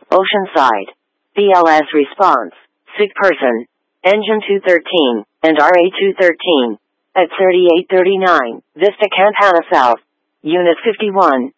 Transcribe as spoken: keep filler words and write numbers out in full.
Oceanside. B L S response. Sick person. Engine two thirteen, and R A two thirteen. At thirty-eight thirty-nine, Vista Campana South. Unit fifty-one.